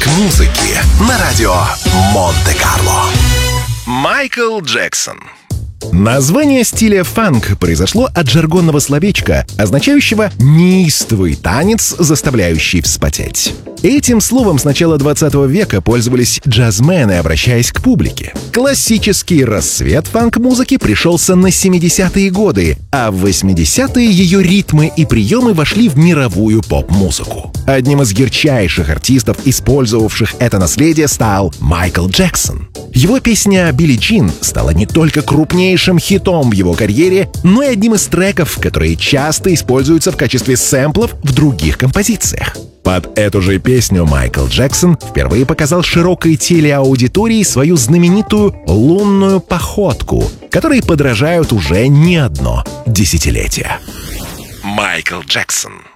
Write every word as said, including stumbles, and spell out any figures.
Фанк-музыки на радио Монте-Карло. Майкл Джексон. Название стиля фанк произошло от жаргонного словечка, означающего «неистовый танец, заставляющий вспотеть». Этим словом с начала двадцатого века пользовались джазмены, обращаясь к публике. Классический рассвет фанк-музыки пришелся на семидесятые годы, а в восьмидесятые ее ритмы и приемы вошли в мировую поп-музыку. Одним из ярчайших артистов, использовавших это наследие, стал Майкл Джексон. Его песня «Билли Джин» стала не только крупнейшим хитом в его карьере, но и одним из треков, которые часто используются в качестве сэмплов в других композициях. Под эту же песню Майкл Джексон впервые показал широкой телеаудитории свою знаменитую «лунную походку», которой подражают уже не одно десятилетие. Майкл Джексон.